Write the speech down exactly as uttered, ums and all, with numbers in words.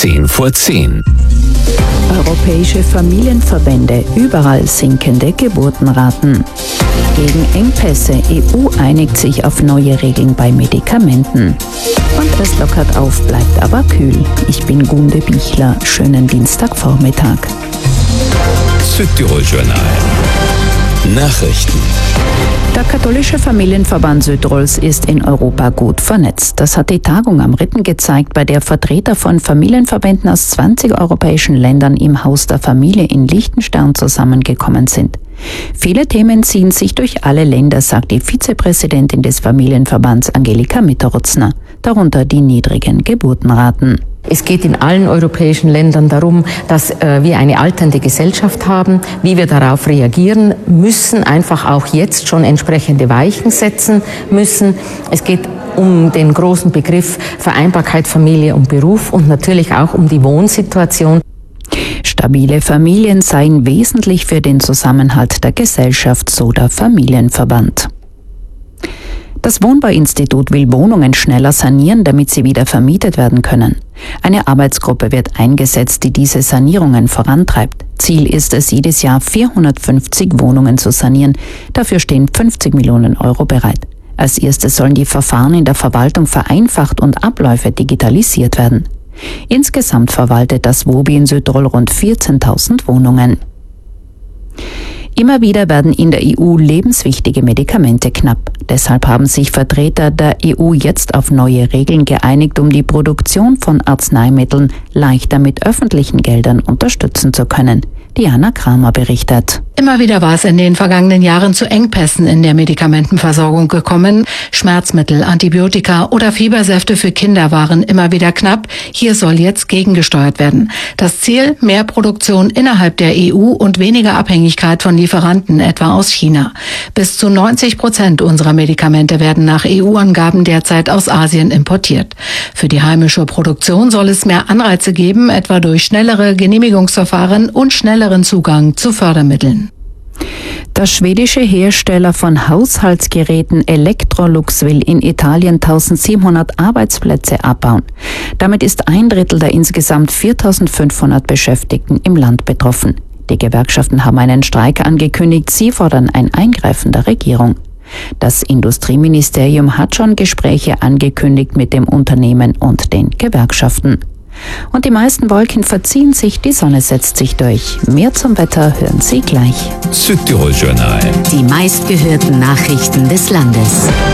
zehn vor zehn. Europäische Familienverbände, überall sinkende Geburtenraten. Gegen Engpässe, E U einigt sich auf neue Regeln bei Medikamenten. Und es lockert auf, bleibt aber kühl. Ich bin Gunde Bichler. Schönen Dienstagvormittag. Südtirol Journal. Nachrichten. Der katholische Familienverband Südtirols ist in Europa gut vernetzt. Das hat die Tagung am Ritten gezeigt, bei der Vertreter von Familienverbänden aus zwanzig europäischen Ländern im Haus der Familie in Liechtenstein zusammengekommen sind. Viele Themen ziehen sich durch alle Länder, sagt die Vizepräsidentin des Familienverbands Angelika Mitterutzner, darunter die niedrigen Geburtenraten. Es geht in allen europäischen Ländern darum, dass äh, wir eine alternde Gesellschaft haben, wie wir darauf reagieren müssen, einfach auch jetzt schon entsprechende Weichen setzen müssen. Es geht um den großen Begriff Vereinbarkeit Familie und Beruf und natürlich auch um die Wohnsituation. Stabile Familien seien wesentlich für den Zusammenhalt der Gesellschaft, so der Familienverband. Das Wohnbauinstitut will Wohnungen schneller sanieren, damit sie wieder vermietet werden können. Eine Arbeitsgruppe wird eingesetzt, die diese Sanierungen vorantreibt. Ziel ist es, jedes Jahr vierhundertfünfzig Wohnungen zu sanieren. Dafür stehen fünfzig Millionen Euro bereit. Als erstes sollen die Verfahren in der Verwaltung vereinfacht und Abläufe digitalisiert werden. Insgesamt verwaltet das WOBI in Südtirol rund vierzehntausend Wohnungen. Immer wieder werden in der E U lebenswichtige Medikamente knapp. Deshalb haben sich Vertreter der E U jetzt auf neue Regeln geeinigt, um die Produktion von Arzneimitteln leichter mit öffentlichen Geldern unterstützen zu können. Diana Kramer berichtet. Immer wieder war es in den vergangenen Jahren zu Engpässen in der Medikamentenversorgung gekommen. Schmerzmittel, Antibiotika oder Fiebersäfte für Kinder waren immer wieder knapp. Hier soll jetzt gegengesteuert werden. Das Ziel: mehr Produktion innerhalb der E U und weniger Abhängigkeit von Lieferanten, etwa aus China. Bis zu neunzig Prozent unserer Medikamente werden nach E U-Angaben derzeit aus Asien importiert. Für die heimische Produktion soll es mehr Anreize geben, etwa durch schnellere Genehmigungsverfahren und schnelleren Zugang zu Fördermitteln. Der schwedische Hersteller von Haushaltsgeräten Electrolux will in Italien eintausendsiebenhundert Arbeitsplätze abbauen. Damit ist ein Drittel der insgesamt viertausendfünfhundert Beschäftigten im Land betroffen. Die Gewerkschaften haben einen Streik angekündigt. Sie fordern ein Eingreifen der Regierung. Das Industrieministerium hat schon Gespräche angekündigt mit dem Unternehmen und den Gewerkschaften. Und die meisten Wolken verziehen sich, die Sonne setzt sich durch. Mehr zum Wetter hören Sie gleich. Südtirol Journal. Die meistgehörten Nachrichten des Landes.